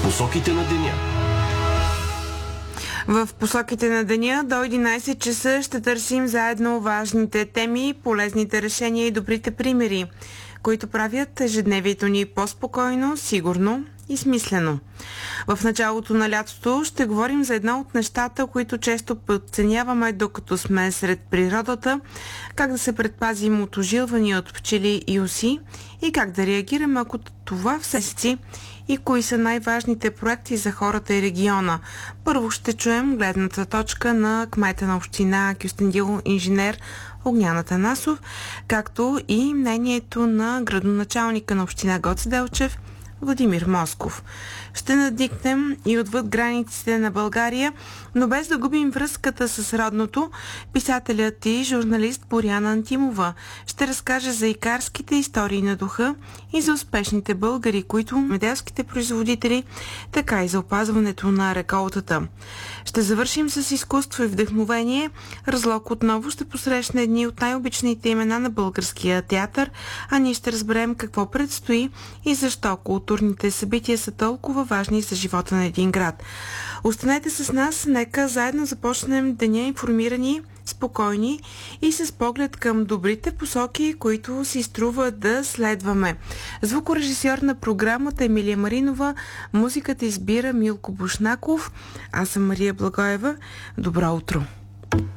Посоките на деня. В посоките на деня до 11 часа ще търсим заедно важните теми, полезните решения и добрите примери, които правят ежедневието ни по-спокойно, сигурно и смислено. В началото на лятото ще говорим за едно от нещата, които често подценяваме докато сме сред природата, как да се предпазим от ожилвания от пчели и оси и как да реагираме, ако това все си, и кои са най-важните проекти за хората и региона. Първо ще чуем гледната точка на кмета на община Кюстендил, инженер Огнян Атанасов, както и мнението на градоначалника на община Гоце Делчев Владимир Москов. Ще надникнем и отвъд границите на България, но без да губим връзката с родното, писателят и журналист Боряна Антимова ще разкаже за икарските истории на духа и за успешните българи, които земеделските производители, така и за опазването на реколтата. Ще завършим с изкуство и вдъхновение. Разлог отново ще посрещне едни от най-обичните имена на българския театър, а ние ще разберем какво предстои и защо културните събития са толкова важни за живота на един град. Останете с нас, нека заедно започнем деня информирани, спокойни и с поглед към добрите посоки, които си струва да следваме. Звукорежисьор на програмата Емилия Маринова, музиката избира Милко Бушнаков, аз съм Мария Благоева. Добро утро!